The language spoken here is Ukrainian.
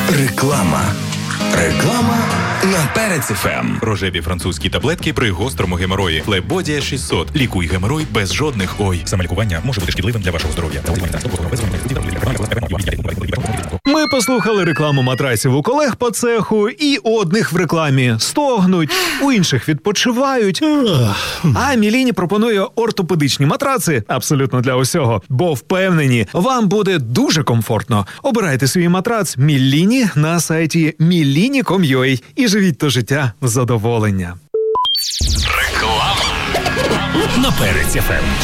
Реклама на Перець ФМ. Рожеві французькі таблетки при гострому геморої. Флебодія 600. Лікуй геморой без жодних ой. Самолікування може бути шкідливим для вашого здоров'я. Ми послухали рекламу матрасів у колег по цеху, і у одних в рекламі стогнуть, у інших відпочивають. А Міліні пропонує ортопедичні матраци абсолютно для усього, бо впевнені, вам буде дуже комфортно. Обирайте свій матрац Міліні на сайті milini.com.ua і живіть то життя в задоволення. Реклама на Перець ФМ.